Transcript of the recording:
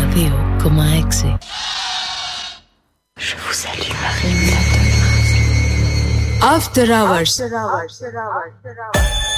92,6. Je vous salue Marie, pleine de grâce. After Hours.